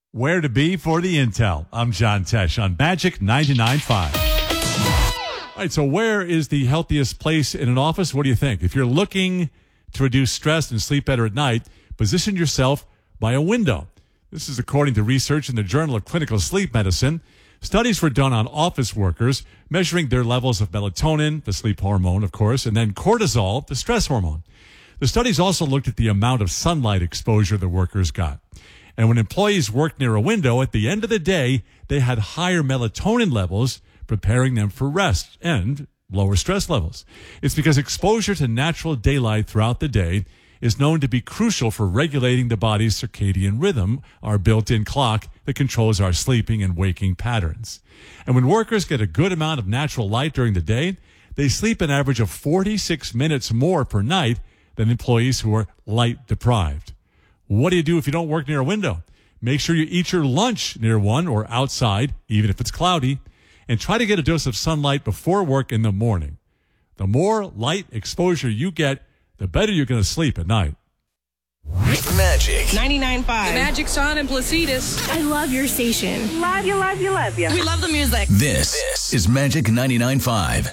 Where to be for the intel. I'm John Tesh on Magic 99.5. All right, so where is the healthiest place in an office? What do you think? If you're looking to reduce stress and sleep better at night, position yourself by a window. This is according to research in the Journal of Clinical Sleep Medicine. Studies were done on office workers, measuring their levels of melatonin, the sleep hormone, of course, and then cortisol, the stress hormone. The studies also looked at the amount of sunlight exposure the workers got. And when employees worked near a window, at the end of the day, they had higher melatonin levels, preparing them for rest and lower stress levels. It's because exposure to natural daylight throughout the day is known to be crucial for regulating the body's circadian rhythm, our built-in clock that controls our sleeping and waking patterns. And when workers get a good amount of natural light during the day, they sleep an average of 46 minutes more per night than employees who are light deprived. What do you do if you don't work near a window? Make sure you eat your lunch near one or outside, even if it's cloudy, and try to get a dose of sunlight before work in the morning. The more light exposure you get, the better you're going to sleep at night. Magic 99.5. Magic's on in Placitas. I love your station. Love you, love you, love you. We love the music. This is Magic 99.5.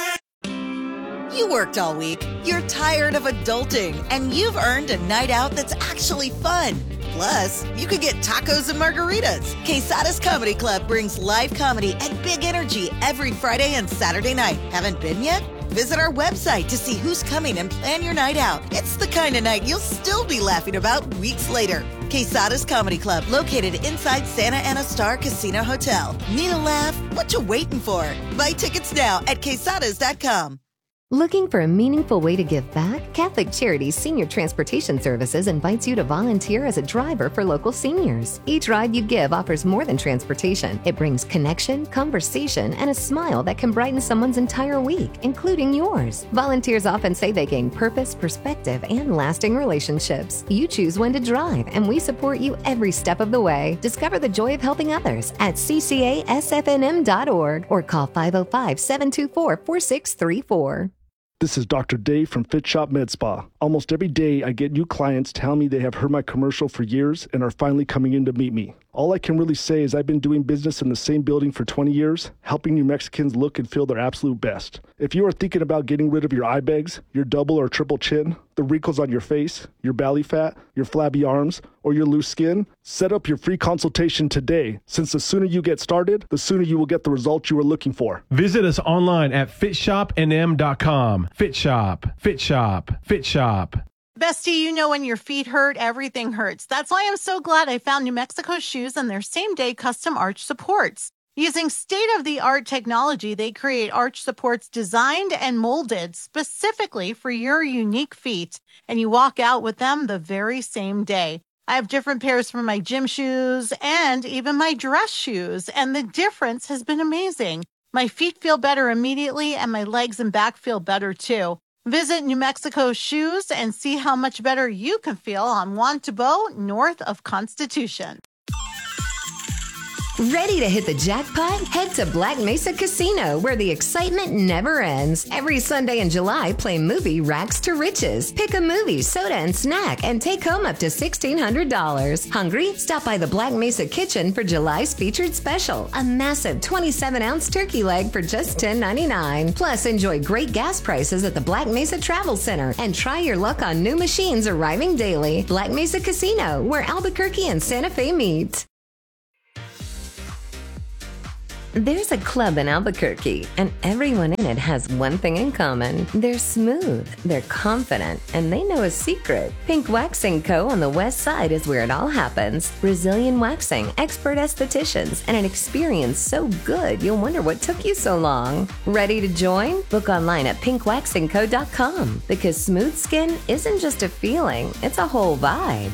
You worked all week. You're tired of adulting, and you've earned a night out that's actually fun. Plus, you could get tacos and margaritas. Quesada's Comedy Club brings live comedy and big energy every Friday and Saturday night. Haven't been yet? Visit our website to see who's coming and plan your night out. It's the kind of night you'll still be laughing about weeks later. Quesada's Comedy Club, located inside Santa Ana Star Casino Hotel. Need a laugh? What you waiting for? Buy tickets now at quesadas.com. Looking for a meaningful way to give back? Catholic Charities Senior Transportation Services invites you to volunteer as a driver for local seniors. Each ride you give offers more than transportation. It brings connection, conversation, and a smile that can brighten someone's entire week, including yours. Volunteers often say they gain purpose, perspective, and lasting relationships. You choose when to drive, and we support you every step of the way. Discover the joy of helping others at ccasfnm.org or call 505-724-4634. This is Dr. Dave from Fit Shop Med Spa. Almost every day, I get new clients tell me they have heard my commercial for years and are finally coming in to meet me. All I can really say is I've been doing business in the same building for 20 years, helping New Mexicans look and feel their absolute best. If you are thinking about getting rid of your eye bags, your double or triple chin, the wrinkles on your face, your belly fat, your flabby arms, or your loose skin, set up your free consultation today, since the sooner you get started, the sooner you will get the results you are looking for. Visit us online at fitshopnm.com. Fit Shop, Fit Shop, Fit Shop. Bestie, you know when your feet hurt, everything hurts. That's why I'm so glad I found New Mexico Shoes and their same-day custom arch supports. Using state-of-the-art technology, they create arch supports designed and molded specifically for your unique feet, and you walk out with them the very same day. I have different pairs for my gym shoes and even my dress shoes, and the difference has been amazing. My feet feel better immediately, and my legs and back feel better too. Visit New Mexico Shoes and see how much better you can feel on Juan Tabo, north of Constitution. Ready to hit the jackpot? Head to Black Mesa Casino, where the excitement never ends. Every Sunday in July, play movie Rags to Riches. Pick a movie, soda, and snack, and take home up to $1,600. Hungry? Stop by the Black Mesa Kitchen for July's featured special. A massive 27-ounce turkey leg for just $10.99. Plus, enjoy great gas prices at the Black Mesa Travel Center, and try your luck on new machines arriving daily. Black Mesa Casino, where Albuquerque and Santa Fe meet. There's a club in Albuquerque, and everyone in it has one thing in common. They're smooth, they're confident, and they know a secret. Pink Waxing Co. on the west side is where it all happens. Brazilian waxing, expert estheticians, and an experience so good you'll wonder what took you so long. Ready to join? Book online at pinkwaxingco.com, because smooth skin isn't just a feeling, it's a whole vibe.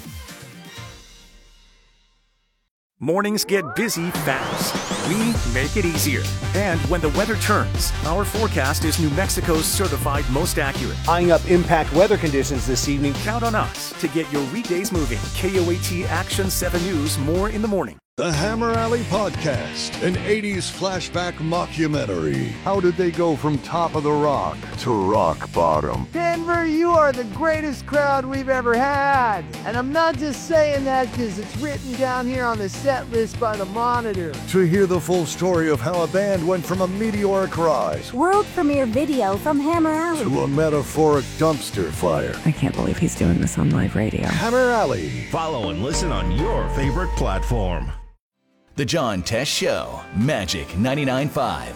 Mornings get busy fast. We make it easier. And when the weather turns, our forecast is New Mexico's certified most accurate. Eyeing up impact weather conditions this evening. Count on us to get your weekdays moving. KOAT Action 7 News, more in the morning. The Hammer Alley Podcast, an 80s flashback mockumentary. How did they go from top of the rock to rock bottom? Denver, you are the greatest crowd we've ever had. And I'm not just saying that because it's written down here on the set list by the Monitor. To hear the full story of how a band went from a meteoric rise, world premiere video from Hammer Alley, to a metaphoric dumpster fire. I can't believe he's doing this on live radio. Hammer Alley. Follow and listen on your favorite platform. The John Tesh Show, Magic 99.5.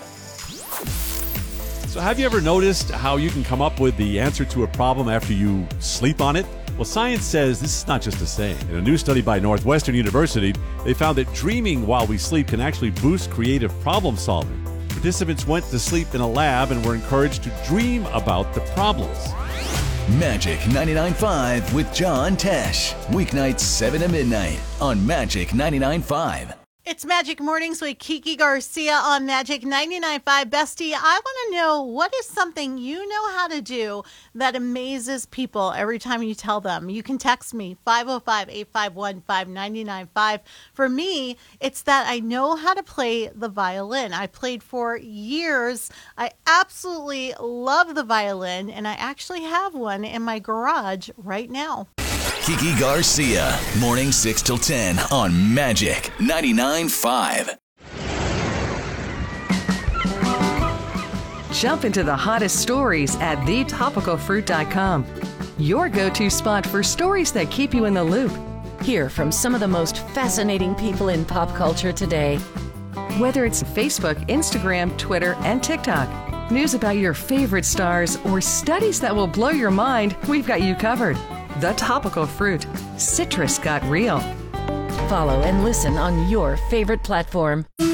So have you ever noticed how you can come up with the answer to a problem after you sleep on it? Well, science says this is not just a saying. In a new study by Northwestern University, they found that dreaming while we sleep can actually boost creative problem solving. Participants went to sleep in a lab and were encouraged to dream about the problems. Magic 99.5 with John Tesh. Weeknights 7 to midnight on Magic 99.5. It's Magic Mornings with Kiki Garcia on Magic 99.5. Bestie, I want to know, what is something you know how to do that amazes people every time you tell them? You can text me, 505-851-5995. For me, it's that I know how to play the violin. I played for years. I absolutely love the violin, and I actually have one in my garage right now. Kiki Garcia, morning 6 till 10 on Magic 99.5. Jump into the hottest stories at thetopicalfruit.com. Your go-to spot for stories that keep you in the loop. Hear from some of the most fascinating people in pop culture today. Whether it's Facebook, Instagram, Twitter, and TikTok, news about your favorite stars, or studies that will blow your mind, we've got you covered. The Topical Fruit. Citrus got real. Follow and listen on your favorite platform.